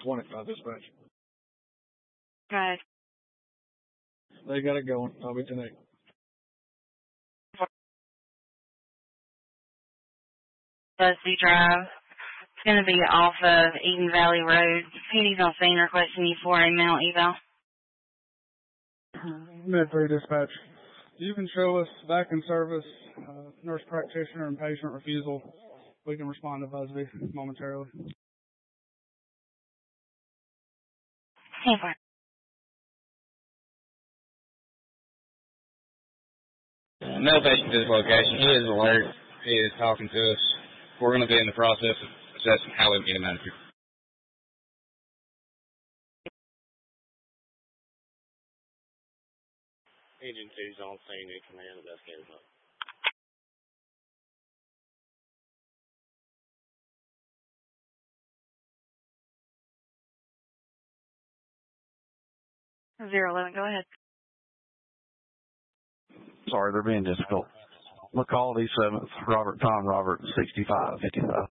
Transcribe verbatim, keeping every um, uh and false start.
twenty-five dispatch. Right. They got it going. I'll be tonight. Busby Drive. It's going to be off of Eden Valley Road. P D's on scene requesting you for a mental eval. Mid three dispatch. You can show us back in service, uh, nurse practitioner and patient refusal. We can respond to Busby momentarily. Hey, Brian. No patient to this location. He is alert. He is talking to us. We're going to be in the process of assessing how we get him out of here. Agent two's on scene in command of investigators. Zero eleven, go ahead. Sorry, they're being difficult. McCall D seventh, Robert Tom Robert, sixty-five fifty-five.